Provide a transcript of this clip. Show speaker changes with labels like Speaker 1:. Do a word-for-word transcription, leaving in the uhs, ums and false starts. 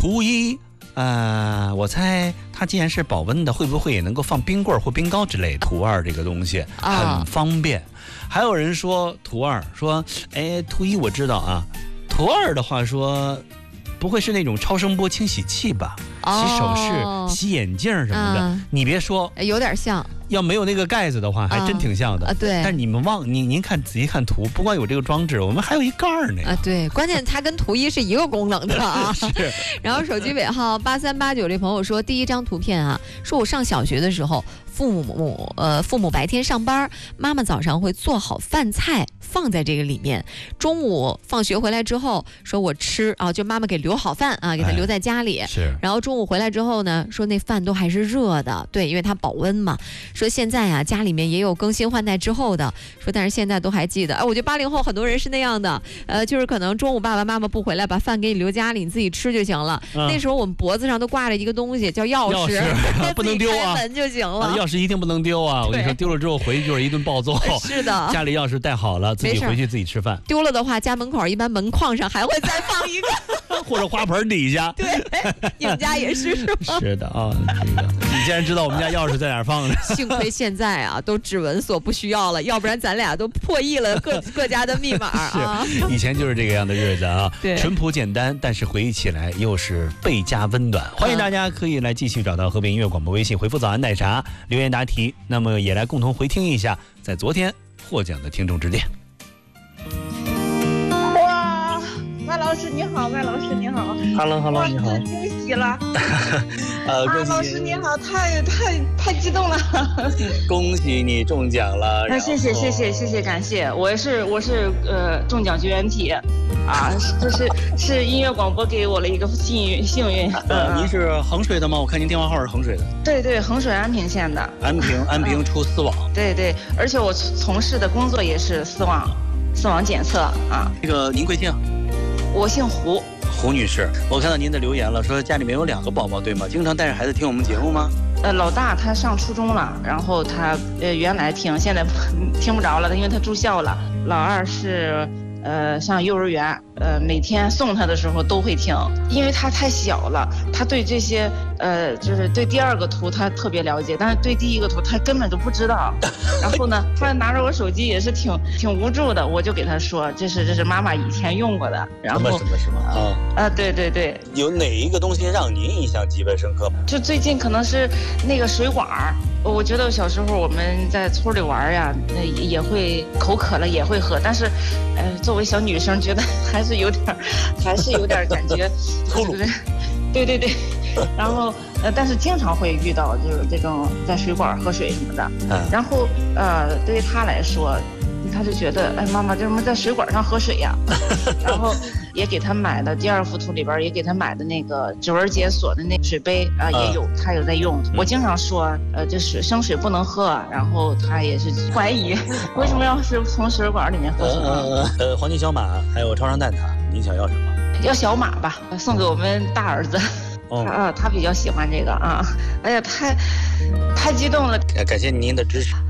Speaker 1: 图一，呃，我猜它既然是保温的，会不会也能够放冰棍或冰糕之类？图二这个东西很方便。啊、还有人说图二说，哎，图一我知道啊，图二的话说，不会是那种超声波清洗器吧？洗手饰、洗眼镜什么的，嗯、你别说，
Speaker 2: 有点像。
Speaker 1: 要没有那个盖子的话，还真挺像的。
Speaker 2: 啊，对。
Speaker 1: 但是你们忘，您您看仔细看图，不光有这个装置，我们还有一盖儿呢。
Speaker 2: 啊，对，关键它跟图一是一个功能的啊。
Speaker 1: 是。
Speaker 2: 然后手机尾号八三八九这朋友说，第一张图片啊，说我上小学的时候，父母呃父母白天上班，妈妈早上会做好饭菜放在这个里面，中午放学回来之后，说我吃啊，就妈妈给留好饭啊，给他留在家里。
Speaker 1: 哎、是。
Speaker 2: 然后中午回来之后呢，说那饭都还是热的，对，因为它保温嘛。说现在啊，家里面也有更新换代之后的，说但是现在都还记得。哎，我觉得八零后很多人是那样的，呃，就是可能中午爸爸妈妈不回来，把饭给你留家里，你自己吃就行了。嗯、那时候我们脖子上都挂着一个东西叫钥匙，
Speaker 1: 钥匙不能丢啊，
Speaker 2: 开门就行了。
Speaker 1: 钥匙一定不能丢啊！我跟你说，丢了之后回去就是一顿暴揍。
Speaker 2: 是的，
Speaker 1: 家里钥匙带好了，自己回去自己吃饭。
Speaker 2: 丢了的话，家门口一般门框上还会再放一个，
Speaker 1: 或者花盆底下。
Speaker 2: 对，你们家也是是吗？
Speaker 1: 是的啊，这个你既然知道我们家钥匙在哪儿放着，
Speaker 2: 幸亏现在啊都指纹锁不需要了，要不然咱俩都破译了各各家的密码啊。
Speaker 1: 是，以前就是这个样的日子啊，
Speaker 2: 对，
Speaker 1: 淳朴简单，但是回忆起来又是倍加温暖。欢迎大家可以来继续找到河北音乐广播微信，回复早安奶茶留言答题，那么也来共同回听一下在昨天获奖的听众指点。
Speaker 3: 哇，麦老师你好，麦老师你好
Speaker 1: ，Hello Hello 你好，
Speaker 3: 恭喜了，
Speaker 1: 呃，
Speaker 3: 啊，老师你好，太太太激动了，
Speaker 1: 恭喜你中奖了，
Speaker 3: 啊，谢谢谢谢谢谢感谢，我是我是呃中奖绝缘体，啊，这是是音乐广播给我了一个幸运幸运。
Speaker 1: 呃，您是衡水的吗？我看您电话号是衡水的。
Speaker 3: 对对，衡水安平县的。
Speaker 1: 安平安平出丝网。
Speaker 3: 对对，而且我从事的工作也是丝网，丝网检测啊。
Speaker 1: 这个您贵姓？
Speaker 3: 我姓胡。
Speaker 1: 胡女士，我看到您的留言了，说家里面有两个宝宝，对吗？经常带着孩子听我们节目吗？
Speaker 3: 呃，老大他上初中了，然后他呃原来听，现在听不着了，因为他住校了。老二是呃上幼儿园，呃每天送他的时候都会听，因为他太小了，他对这些呃就是对第二个图他特别了解，但是对第一个图他根本就不知道。然后呢，他拿着我手机也是挺挺无助的，我就给他说，这是这是妈妈以前用过的。然后
Speaker 1: 什么什么啊
Speaker 3: 啊对对对，
Speaker 1: 有哪一个东西让您印象极为深刻？
Speaker 3: 就最近可能是那个水管儿，我觉得小时候我们在村里玩呀，那也会口渴了也会喝，但是，呃，作为小女生觉得还是有点，还是有点感觉，
Speaker 1: 粗鲁。
Speaker 3: 对对对，然后呃，但是经常会遇到就是这种在水管喝水什么的，嗯，然后呃，对于他来说，他就觉得哎，妈妈这怎么在水管上喝水呀？然后也给他买的第二幅图里边也给他买的那个指纹解锁的那水杯啊、呃，也有他有在用。我经常说，呃，这水生水不能喝，然后他也是怀疑为什么要是从水管里面喝水。
Speaker 1: 呃呃，黄金小马还有超长蛋挞，您想要什么？
Speaker 3: 要小马吧，送给我们大儿子。
Speaker 1: 哦、
Speaker 3: 他他比较喜欢这个啊。哎呀，太太激动了！
Speaker 1: 感谢您的支持。